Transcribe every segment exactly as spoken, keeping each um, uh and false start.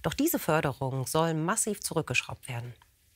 Doch diese Förderung soll massiv zurückgeschraubt werden.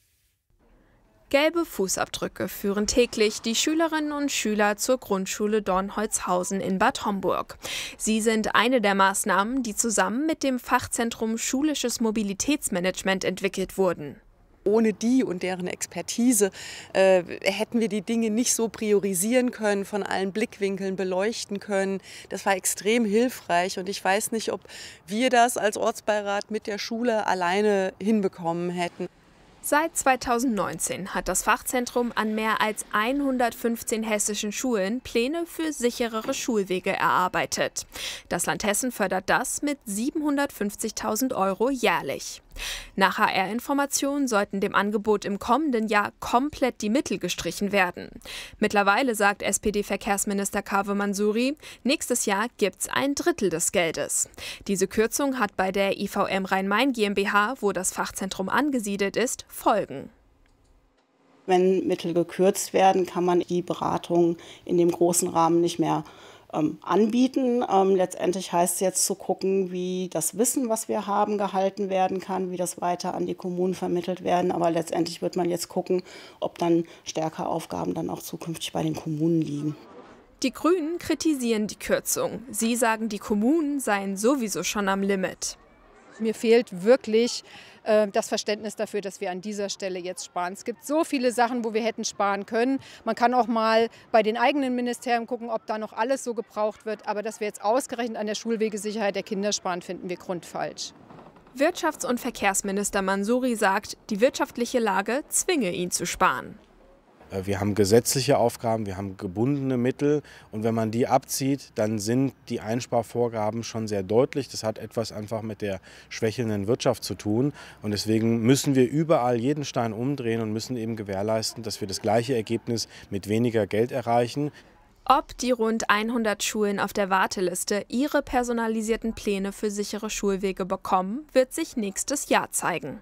Gelbe Fußabdrücke führen täglich die Schülerinnen und Schüler zur Grundschule Dornholzhausen in Bad Homburg. Sie sind eine der Maßnahmen, die zusammen mit dem Fachzentrum Schulisches Mobilitätsmanagement entwickelt wurden. Ohne die und deren Expertise äh, hätten wir die Dinge nicht so priorisieren können, von allen Blickwinkeln beleuchten können. Das war extrem hilfreich und ich weiß nicht, ob wir das als Ortsbeirat mit der Schule alleine hinbekommen hätten. Seit zweitausendneunzehn hat das Fachzentrum an mehr als hundertfünfzehn hessischen Schulen Pläne für sicherere Schulwege erarbeitet. Das Land Hessen fördert das mit siebenhundertfünfzigtausend Euro jährlich. Nach H R-Informationen sollten dem Angebot im kommenden Jahr komplett die Mittel gestrichen werden. Mittlerweile sagt S P D-Verkehrsminister Kaveh Mansuri, nächstes Jahr gibt's ein Drittel des Geldes. Diese Kürzung hat bei der I V M Rhein-Main GmbH, wo das Fachzentrum angesiedelt ist, Folgen. Wenn Mittel gekürzt werden, kann man die Beratung in dem großen Rahmen nicht mehr ähm, anbieten. Ähm, letztendlich heißt es jetzt zu gucken, wie das Wissen, was wir haben, gehalten werden kann, wie das weiter an die Kommunen vermittelt werden. Aber letztendlich wird man jetzt gucken, ob dann stärker Aufgaben dann auch zukünftig bei den Kommunen liegen. Die Grünen kritisieren die Kürzung. Sie sagen, die Kommunen seien sowieso schon am Limit. Mir fehlt wirklich äh, das Verständnis dafür, dass wir an dieser Stelle jetzt sparen. Es gibt so viele Sachen, wo wir hätten sparen können. Man kann auch mal bei den eigenen Ministerien gucken, ob da noch alles so gebraucht wird. Aber dass wir jetzt ausgerechnet an der Schulwegesicherheit der Kinder sparen, finden wir grundfalsch. Wirtschafts- und Verkehrsminister Mansuri sagt, die wirtschaftliche Lage zwinge ihn zu sparen. Wir haben gesetzliche Aufgaben, wir haben gebundene Mittel und wenn man die abzieht, dann sind die Einsparvorgaben schon sehr deutlich. Das hat etwas einfach mit der schwächelnden Wirtschaft zu tun und deswegen müssen wir überall jeden Stein umdrehen und müssen eben gewährleisten, dass wir das gleiche Ergebnis mit weniger Geld erreichen. Ob die rund hundert Schulen auf der Warteliste ihre personalisierten Pläne für sichere Schulwege bekommen, wird sich nächstes Jahr zeigen.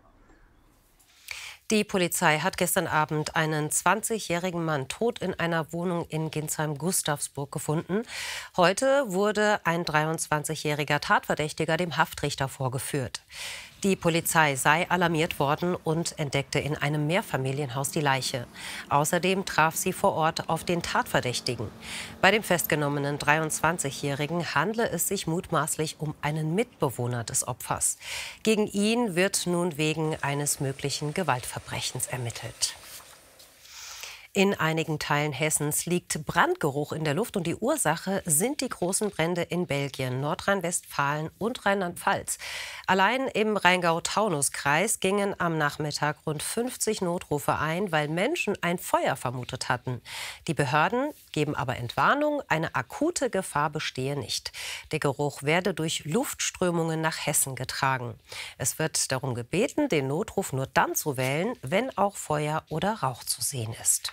Die Polizei hat gestern Abend einen zwanzigjährigen Mann tot in einer Wohnung in Ginsheim-Gustavsburg gefunden. Heute wurde ein dreiundzwanzigjähriger Tatverdächtiger dem Haftrichter vorgeführt. Die Polizei sei alarmiert worden und entdeckte in einem Mehrfamilienhaus die Leiche. Außerdem traf sie vor Ort auf den Tatverdächtigen. Bei dem festgenommenen dreiundzwanzigjährigen handle es sich mutmaßlich um einen Mitbewohner des Opfers. Gegen ihn wird nun wegen eines möglichen Gewaltverbrechens ermittelt. In einigen Teilen Hessens liegt Brandgeruch in der Luft und die Ursache sind die großen Brände in Belgien, Nordrhein-Westfalen und Rheinland-Pfalz. Allein im Rheingau-Taunus-Kreis gingen am Nachmittag rund fünfzig Notrufe ein, weil Menschen ein Feuer vermutet hatten. Die Behörden geben aber Entwarnung, eine akute Gefahr bestehe nicht. Der Geruch werde durch Luftströmungen nach Hessen getragen. Es wird darum gebeten, den Notruf nur dann zu wählen, wenn auch Feuer oder Rauch zu sehen ist.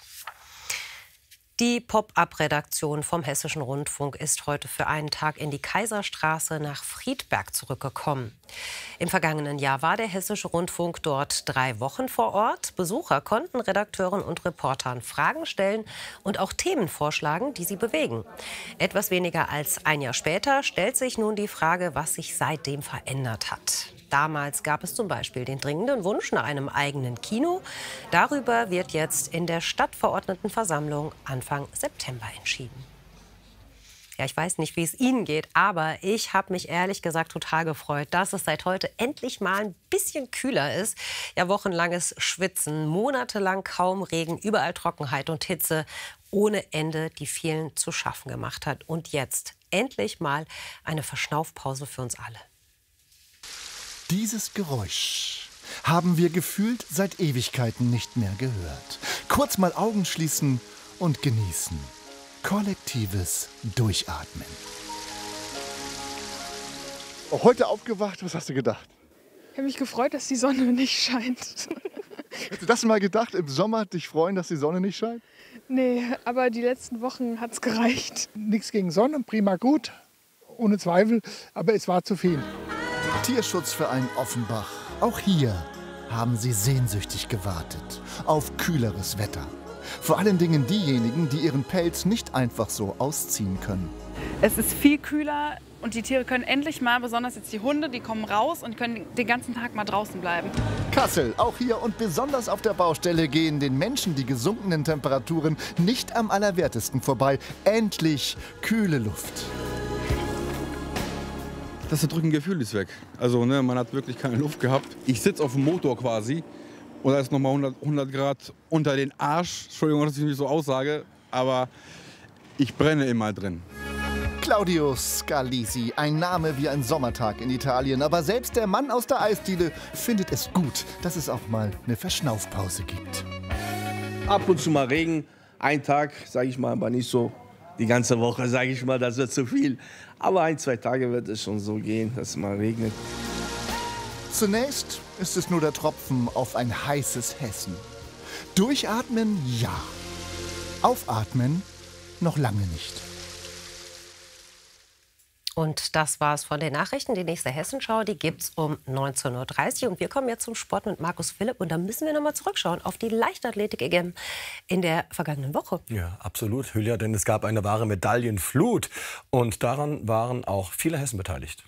Die Pop-up-Redaktion vom Hessischen Rundfunk ist heute für einen Tag in die Kaiserstraße nach Friedberg zurückgekommen. Im vergangenen Jahr war der Hessische Rundfunk dort drei Wochen vor Ort. Besucher konnten Redakteuren und Reportern Fragen stellen und auch Themen vorschlagen, die sie bewegen. Etwas weniger als ein Jahr später stellt sich nun die Frage, was sich seitdem verändert hat. Damals gab es zum Beispiel den dringenden Wunsch nach einem eigenen Kino. Darüber wird jetzt in der Stadtverordnetenversammlung Anfang September entschieden. Ja, ich weiß nicht, wie es Ihnen geht, aber ich habe mich ehrlich gesagt total gefreut, dass es seit heute endlich mal ein bisschen kühler ist. Ja, wochenlanges Schwitzen, monatelang kaum Regen, überall Trockenheit und Hitze ohne Ende, die vielen zu schaffen gemacht hat. Und jetzt endlich mal eine Verschnaufpause für uns alle. Dieses Geräusch haben wir gefühlt seit Ewigkeiten nicht mehr gehört. Kurz mal Augen schließen und genießen. Kollektives Durchatmen. Heute aufgewacht, was hast du gedacht? Ich habe mich gefreut, dass die Sonne nicht scheint. Hättest du das mal gedacht, im Sommer dich freuen, dass die Sonne nicht scheint? Nee, aber die letzten Wochen hat es gereicht. Nichts gegen Sonne, prima gut, ohne Zweifel, aber es war zu viel. Tierschutzverein Offenbach. Auch hier haben sie sehnsüchtig gewartet auf kühleres Wetter. Vor allen Dingen diejenigen, die ihren Pelz nicht einfach so ausziehen können. Es ist viel kühler Und die Tiere können endlich mal, besonders jetzt die Hunde, die kommen raus und können den ganzen Tag mal draußen bleiben. Kassel, auch hier und besonders auf der Baustelle gehen den Menschen die gesunkenen Temperaturen nicht am allerwertesten vorbei. Endlich kühle Luft. Das erdrückende Gefühl ist weg. Also ne, man hat wirklich keine Luft gehabt. Ich sitze auf dem Motor quasi und da ist nochmal hundert, hundert Grad unter den Arsch. Entschuldigung, dass ich mich so aussage, aber ich brenne immer drin. Claudio Scalisi, ein Name wie ein Sommertag in Italien. Aber selbst der Mann aus der Eisdiele findet es gut, dass es auch mal eine Verschnaufpause gibt. Ab und zu mal Regen, ein Tag, sage ich mal, aber nicht so die ganze Woche, sage ich mal, das wird zu viel. Aber ein, zwei Tage wird es schon so gehen, dass es mal regnet. Zunächst ist es nur der Tropfen auf ein heißes Hessen. Durchatmen, ja. Aufatmen, noch lange nicht. Und das war's von den Nachrichten. Die nächste Hessenschau, die gibt's um neunzehn Uhr dreißig. Und wir kommen jetzt zum Sport mit Markus Philipp. Und da müssen wir noch mal zurückschauen auf die Leichtathletik-E M in der vergangenen Woche. Ja, absolut, Hülya, denn es gab eine wahre Medaillenflut. Und daran waren auch viele Hessen beteiligt.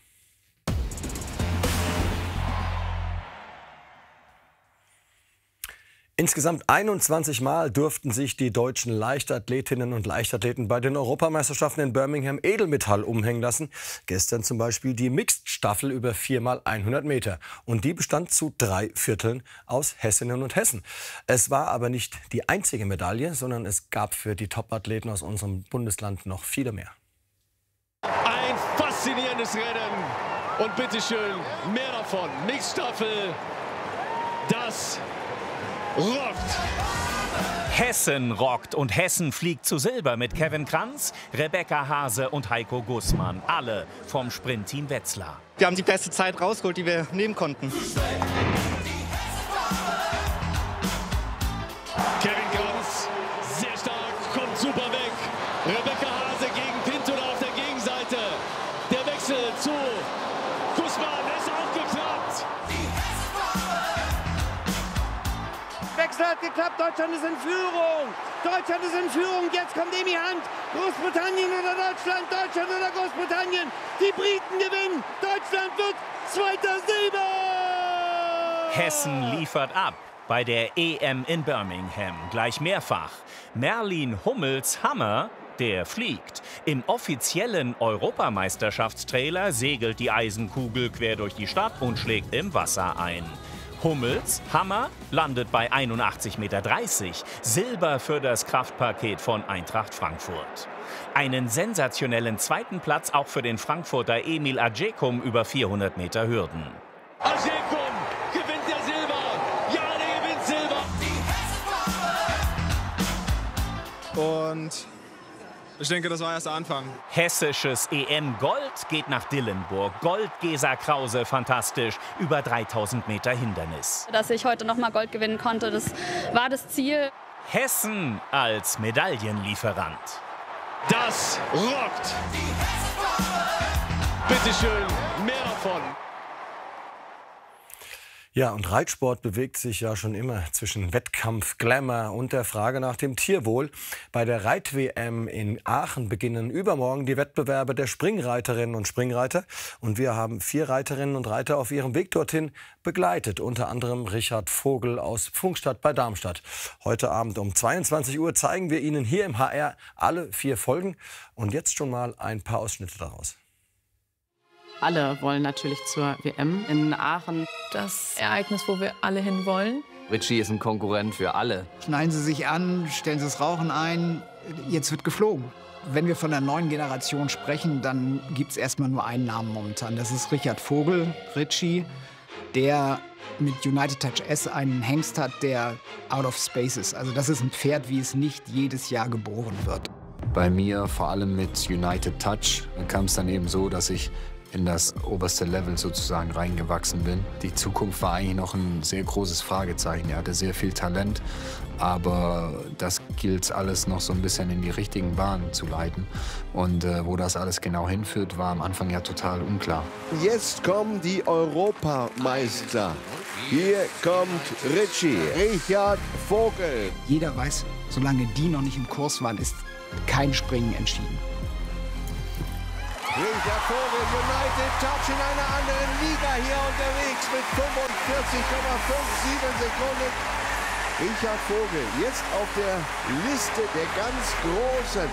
Insgesamt einundzwanzig Mal durften sich die deutschen Leichtathletinnen und Leichtathleten bei den Europameisterschaften in Birmingham Edelmetall umhängen lassen. Gestern zum Beispiel die Mixed-Staffel über vier mal hundert Meter. Und die bestand zu drei Vierteln aus Hessinnen und Hessen. Es war aber nicht die einzige Medaille, sondern es gab für die Top-Athleten aus unserem Bundesland noch viele mehr. Ein faszinierendes Rennen. Und bitteschön, mehr davon. Mixed-Staffel, das rockt. Hessen rockt und Hessen fliegt zu Silber mit Kevin Kranz, Rebecca Hase und Heiko Gußmann. Alle vom Sprintteam Wetzlar. Wir haben die beste Zeit rausgeholt, die wir nehmen konnten. Kevin Kranz, sehr stark, kommt super weg. Rebecca Hase gegen Pinto da auf der Gegenseite. Der Wechsel zu Gußmann, ist auch geklappt. Wechsel hat geklappt, Deutschland ist in Führung. Deutschland ist in Führung, jetzt kommt Emi Hand. Großbritannien oder Deutschland, Deutschland oder Großbritannien. Die Briten gewinnen, Deutschland wird zweiter Silber. Hessen liefert ab bei der E M in Birmingham, gleich mehrfach. Merlin Hummels Hammer, der fliegt. Im offiziellen Europameisterschaftstrailer segelt die Eisenkugel quer durch die Stadt und schlägt im Wasser ein. Hummels, Hammer, landet bei einundachtzig Komma dreißig Meter. Silber für das Kraftpaket von Eintracht Frankfurt. Einen sensationellen zweiten Platz auch für den Frankfurter Emil Adjekum über vierhundert Meter Hürden. Adjekum gewinnt der Silber. Ja, der gewinnt Silber. Und ich denke, das war erst der Anfang. Hessisches E M-Gold geht nach Dillenburg. Gold Gesa Krause, fantastisch, über dreitausend Meter Hindernis. Dass ich heute noch mal Gold gewinnen konnte, das war das Ziel. Hessen als Medaillenlieferant. Das rockt. Bitteschön, mehr davon. Ja, und Reitsport bewegt sich ja schon immer zwischen Wettkampf, Glamour und der Frage nach dem Tierwohl. Bei der Reit-W M in Aachen beginnen übermorgen die Wettbewerbe der Springreiterinnen und Springreiter. Und wir haben vier Reiterinnen und Reiter auf ihrem Weg dorthin begleitet. Unter anderem Richard Vogel aus Pfungstadt bei Darmstadt. Heute Abend um zweiundzwanzig Uhr zeigen wir Ihnen hier im H R alle vier Folgen. Und jetzt schon mal ein paar Ausschnitte daraus. Alle wollen natürlich zur W M in Aachen. Das Ereignis, wo wir alle hinwollen. Ritchie ist ein Konkurrent für alle. Schneiden Sie sich an, stellen Sie das Rauchen ein, jetzt wird geflogen. Wenn wir von der neuen Generation sprechen, dann gibt es erstmal nur einen Namen momentan. Das ist Richard Vogel, Ritchie, der mit United Touch S einen Hengst hat, der out of space ist. Also das ist ein Pferd, wie es nicht jedes Jahr geboren wird. Bei mir, vor allem mit United Touch, kam es dann eben so, dass ich in das oberste Level sozusagen reingewachsen bin. Die Zukunft war eigentlich noch ein sehr großes Fragezeichen. Er hatte sehr viel Talent, aber das gilt alles noch so ein bisschen in die richtigen Bahnen zu leiten. Und äh, wo das alles genau hinführt, war am Anfang ja total unklar. Jetzt kommen die Europameister. Hier kommt Ritchie, Richard Vogel. Jeder weiß, solange die noch nicht im Kurs waren, ist kein Springen entschieden. Richard Vogel, United Touch in einer anderen Liga hier unterwegs mit fünfundvierzig Komma siebenundfünfzig Sekunden. Richard Vogel jetzt auf der Liste der ganz Großen.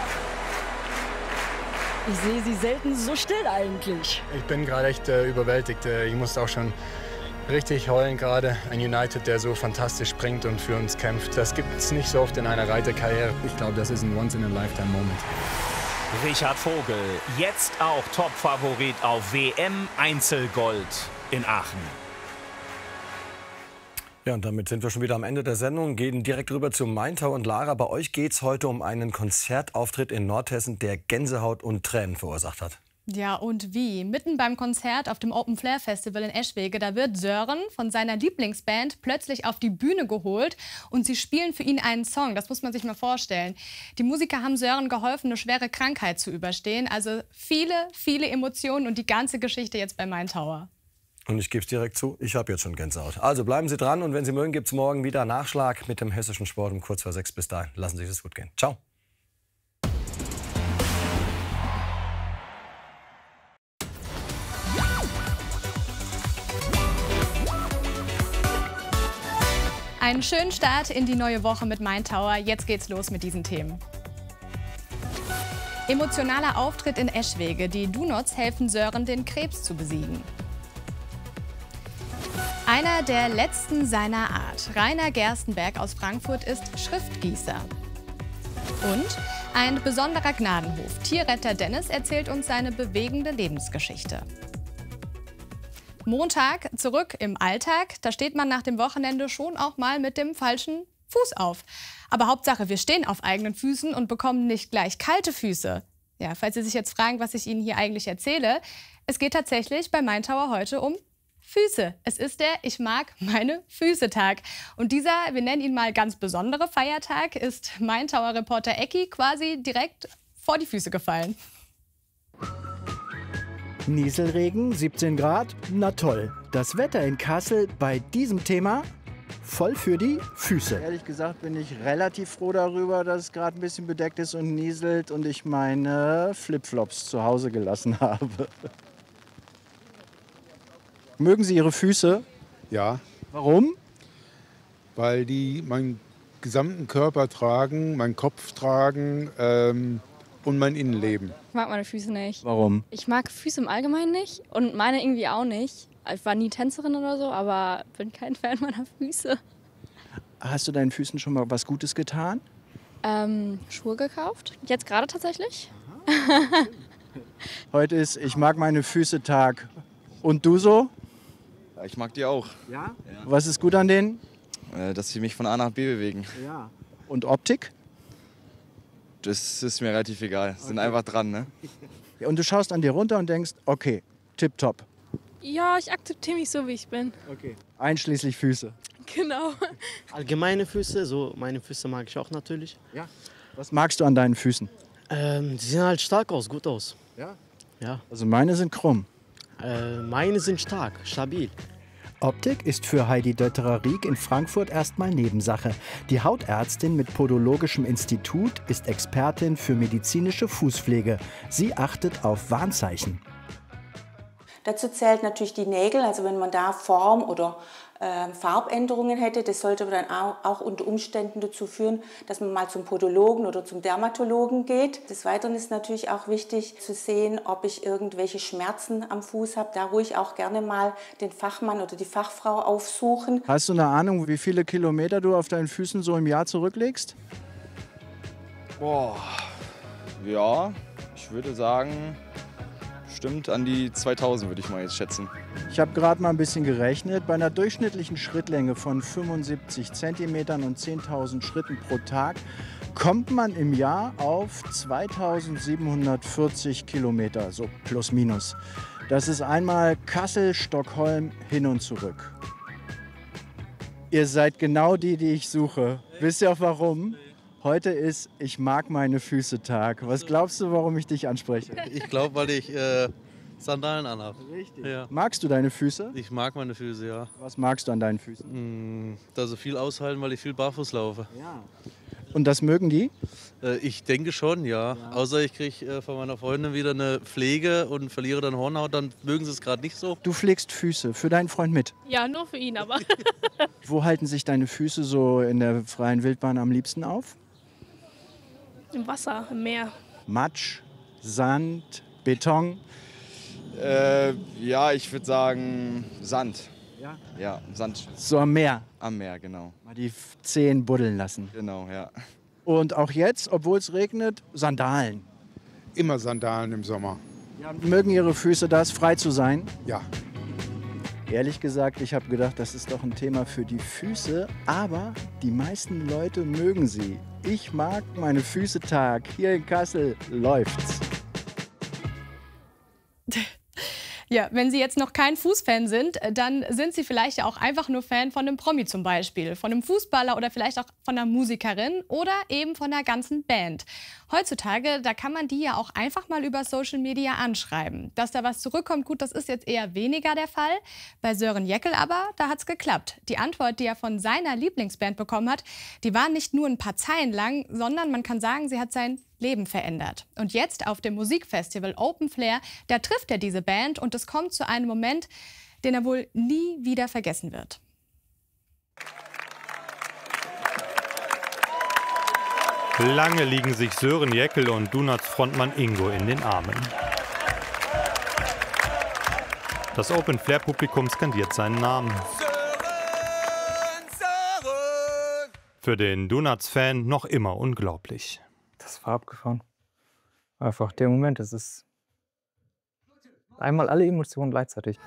Ich sehe sie selten so still eigentlich. Ich bin gerade echt äh, überwältigt. Äh, ich musste auch schon richtig heulen gerade. Ein United, der so fantastisch springt und für uns kämpft. Das gibt es nicht so oft in einer Reiterkarriere. Ich glaube, das ist ein Once-in-a-Lifetime-Moment. Richard Vogel, jetzt auch Topfavorit auf W M-Einzelgold in Aachen. Ja, und damit sind wir schon wieder am Ende der Sendung, gehen direkt rüber zu Maintau und Lara. Bei euch geht es heute um einen Konzertauftritt in Nordhessen, der Gänsehaut und Tränen verursacht hat. Ja, und wie? Mitten beim Konzert auf dem Open Flair Festival in Eschwege, da wird Sören von seiner Lieblingsband plötzlich auf die Bühne geholt und sie spielen für ihn einen Song. Das muss man sich mal vorstellen. Die Musiker haben Sören geholfen, eine schwere Krankheit zu überstehen. Also viele, viele Emotionen und die ganze Geschichte jetzt bei Maintauer. Und ich gebe es direkt zu, ich habe jetzt schon Gänsehaut. Also bleiben Sie dran und wenn Sie mögen, gibt es morgen wieder Nachschlag mit dem hessischen Sport um kurz vor sechs. Bis dahin, lassen Sie es gut gehen. Ciao. Einen schönen Start in die neue Woche mit Maintauer. Jetzt geht's los mit diesen Themen. Emotionaler Auftritt in Eschwege. Die Donuts helfen Sören, den Krebs zu besiegen. Einer der letzten seiner Art. Rainer Gerstenberg aus Frankfurt ist Schriftgießer. Und ein besonderer Gnadenhof. Tierretter Dennis erzählt uns seine bewegende Lebensgeschichte. Montag, zurück im Alltag. Da steht man nach dem Wochenende schon auch mal mit dem falschen Fuß auf. Aber Hauptsache, wir stehen auf eigenen Füßen und bekommen nicht gleich kalte Füße. Ja, falls Sie sich jetzt fragen, was ich Ihnen hier eigentlich erzähle. Es geht tatsächlich bei Maintauer heute um Füße. Es ist der Ich mag meine Füße-Tag. Und dieser, wir nennen ihn mal ganz besondere Feiertag, ist Maintauer-Reporter Ecki quasi direkt vor die Füße gefallen. Nieselregen, siebzehn Grad, na toll. Das Wetter in Kassel bei diesem Thema voll für die Füße. Ehrlich gesagt bin ich relativ froh darüber, dass es gerade ein bisschen bedeckt ist und nieselt und ich meine Flipflops zu Hause gelassen habe. Mögen Sie Ihre Füße? Ja. Warum? Weil die meinen gesamten Körper tragen, meinen Kopf tragen ähm, und mein Innenleben. Ich mag meine Füße nicht. Warum? Ich mag Füße im Allgemeinen nicht und meine irgendwie auch nicht. Ich war nie Tänzerin oder so, aber bin kein Fan meiner Füße. Hast du deinen Füßen schon mal was Gutes getan? Ähm, Schuhe gekauft. Jetzt gerade tatsächlich. Heute ist Ich mag meine Füße Tag. Und du so? Ja, ich mag die auch. Ja? Ja. Was ist gut an denen? Äh, dass sie mich von A nach B bewegen. Ja. Und Optik? Das ist mir relativ egal. Okay. Sind einfach dran, ne? Und du schaust an dir runter und denkst, okay, tipptopp. Ja, ich akzeptiere mich so, wie ich bin. Okay. Einschließlich Füße. Genau. Allgemeine Füße, so meine Füße mag ich auch natürlich. Ja. Was magst du an deinen Füßen? Ähm, die sehen halt stark aus, gut aus. Ja? Ja. Also meine sind krumm. Äh, meine sind stark, stabil. Optik ist für Heidi Dötterer-Rieck in Frankfurt erstmal Nebensache. Die Hautärztin mit Podologischem Institut ist Expertin für medizinische Fußpflege. Sie achtet auf Warnzeichen. Dazu zählt natürlich die Nägel, also wenn man da Form- oder äh, Farbänderungen hätte, das sollte dann auch, auch unter Umständen dazu führen, dass man mal zum Podologen oder zum Dermatologen geht. Des Weiteren ist natürlich auch wichtig zu sehen, ob ich irgendwelche Schmerzen am Fuß habe. Da ruhig auch gerne mal den Fachmann oder die Fachfrau aufsuchen. Hast du eine Ahnung, wie viele Kilometer du auf deinen Füßen so im Jahr zurücklegst? Boah, ja, ich würde sagen, bestimmt an die zweitausend würde ich mal jetzt schätzen. Ich habe gerade mal ein bisschen gerechnet. Bei einer durchschnittlichen Schrittlänge von fünfundsiebzig Zentimetern und zehntausend Schritten pro Tag kommt man im Jahr auf zweitausendsiebenhundertvierzig Kilometer, so plus minus. Das ist einmal Kassel, Stockholm hin und zurück. Ihr seid genau die, die ich suche. Wisst ihr auch warum? Heute ist Ich mag meine Füße Tag. Was glaubst du, warum ich dich anspreche? Ich glaube, weil ich äh, Sandalen anhabe. Richtig. Ja. Magst du deine Füße? Ich mag meine Füße, ja. Was magst du an deinen Füßen? Mm, dass sie viel aushalten, weil ich viel barfuß laufe. Ja. Und das mögen die? Äh, ich denke schon, ja. ja. Außer ich kriege äh, von meiner Freundin wieder eine Pflege und verliere dann Hornhaut, dann mögen sie es gerade nicht so. Du pflegst Füße für deinen Freund mit? Ja, nur für ihn aber. Wo halten sich deine Füße so in der freien Wildbahn am liebsten auf? Im Wasser, im Meer. Matsch, Sand, Beton? Äh, ja, ich würde sagen Sand. Ja? Ja, Sand. So am Meer? Am Meer, genau. Mal die Zehen buddeln lassen. Genau, ja. Und auch jetzt, obwohl es regnet, Sandalen? Immer Sandalen im Sommer. Ja, mögen Ihre Füße das, frei zu sein? Ja. Ehrlich gesagt, ich habe gedacht, das ist doch ein Thema für die Füße, aber die meisten Leute mögen sie. Ich mag meine Füße Tag. Hier in Kassel läuft's. Ja, wenn Sie jetzt noch kein Fußfan sind, dann sind Sie vielleicht auch einfach nur Fan von einem Promi zum Beispiel, von einem Fußballer oder vielleicht auch von einer Musikerin oder eben von einer ganzen Band. Heutzutage, da kann man die ja auch einfach mal über Social Media anschreiben. Dass da was zurückkommt, gut, das ist jetzt eher weniger der Fall. Bei Sören Jekyll aber, da hat's geklappt. Die Antwort, die er von seiner Lieblingsband bekommen hat, die war nicht nur ein paar Zeilen lang, sondern man kann sagen, sie hat sein Leben verändert. Und jetzt auf dem Musikfestival Open Flair, da trifft er diese Band und es kommt zu einem Moment, den er wohl nie wieder vergessen wird. Lange liegen sich Sören Jekyll und Donuts Frontmann Ingo in den Armen. Das Open Flair Publikum skandiert seinen Namen. Für den Donuts-Fan noch immer unglaublich. Das war abgefahren. Einfach der Moment, es ist einmal alle Emotionen gleichzeitig.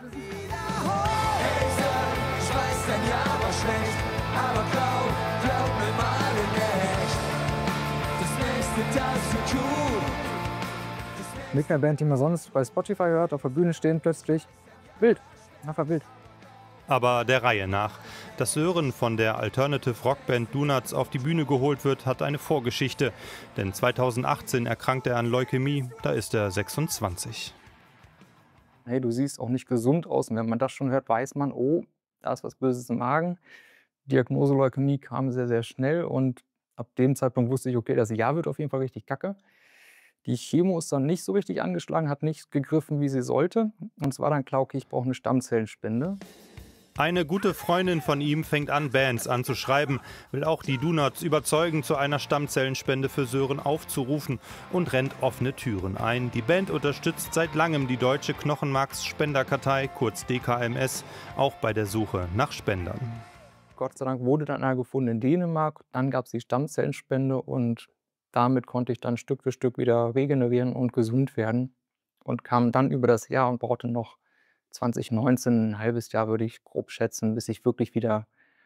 Mit einer Band, die man sonst bei Spotify hört, auf der Bühne stehen plötzlich. Wild, einfach wild. Aber der Reihe nach. Dass Sören von der Alternative Rockband Donuts auf die Bühne geholt wird, hat eine Vorgeschichte. Denn zweitausendachtzehn erkrankte er an Leukämie, da ist er sechsundzwanzig. Hey, du siehst auch nicht gesund aus. Und wenn man das schon hört, weiß man, oh, da ist was Böses im Magen. Die Diagnose Leukämie kam sehr, sehr schnell. Und ab dem Zeitpunkt wusste ich, okay, das Jahr wird auf jeden Fall richtig kacke. Die Chemo ist dann nicht so richtig angeschlagen, hat nicht gegriffen, wie sie sollte. Und es war dann klar, okay, ich brauche eine Stammzellenspende. Eine gute Freundin von ihm fängt an, Bands anzuschreiben, will auch die Donuts überzeugen, zu einer Stammzellenspende für Sören aufzurufen und rennt offene Türen ein. Die Band unterstützt seit langem die Deutsche Knochenmarksspenderkartei, kurz D K M S, auch bei der Suche nach Spendern. Gott sei Dank wurde dann einer gefunden in Dänemark. Dann gab es die Stammzellenspende und damit konnte ich dann Stück für Stück wieder regenerieren und gesund werden. Und kam dann über das Jahr und brauchte noch zwanzig neunzehn, ein halbes Jahr würde ich grob schätzen, bis ich wirklich wieder,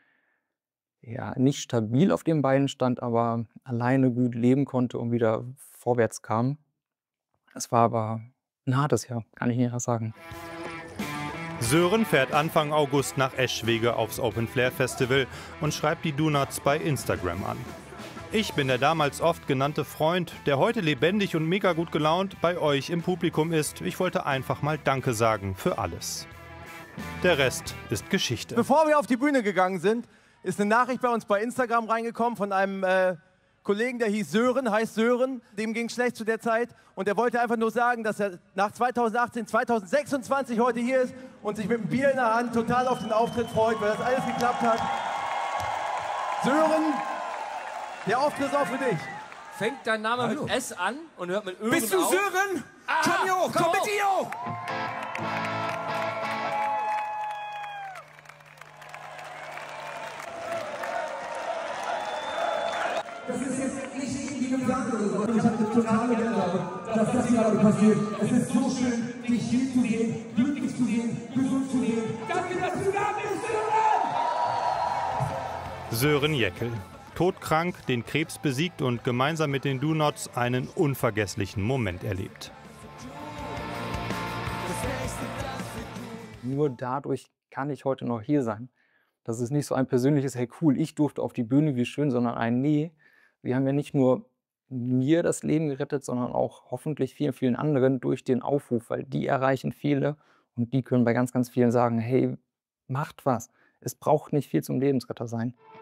ja, nicht stabil auf den Beinen stand, aber alleine gut leben konnte und wieder vorwärts kam. Es war aber ein hartes Jahr, kann ich nicht anders sagen. Sören fährt Anfang August nach Eschwege aufs Open Flair Festival und schreibt die Donuts bei Instagram an. Ich bin der damals oft genannte Freund, der heute lebendig und mega gut gelaunt bei euch im Publikum ist. Ich wollte einfach mal Danke sagen für alles. Der Rest ist Geschichte. Bevor wir auf die Bühne gegangen sind, ist eine Nachricht bei uns bei Instagram reingekommen von einem äh, Kollegen, der hieß Sören, heißt Sören. Dem ging es schlecht zu der Zeit und er wollte einfach nur sagen, dass er nach zweitausendachtzehn, zweitausendsechsundzwanzig heute hier ist und sich mit einem Bier in der Hand total auf den Auftritt freut, weil das alles geklappt hat. Sören, der Auftritt ist auch für dich. Fängt dein Name Hallo. mit S an und hört mit Ören auf? Bist du Sören? Ah, komm hier hoch, komm, komm mit hier hoch! Das ist jetzt nicht irgendwie gesagt oder so. Ich hatte totale Gänsehaut, dass das hier gerade passiert. Es ist so schön, dich hier zu sehen, glücklich zu sehen, gesund zu sehen. Danke, dass du da bist, Sören! Sören Jekyll. Todkrank, den Krebs besiegt und gemeinsam mit den Donuts einen unvergesslichen Moment erlebt. Nur dadurch kann ich heute noch hier sein. Das ist nicht so ein persönliches, hey cool, ich durfte auf die Bühne, wie schön, sondern ein nee. Wir haben ja nicht nur mir das Leben gerettet, sondern auch hoffentlich vielen, vielen anderen durch den Aufruf, weil die erreichen viele und die können bei ganz, ganz vielen sagen, hey, macht was. Es braucht nicht viel zum Lebensretter sein.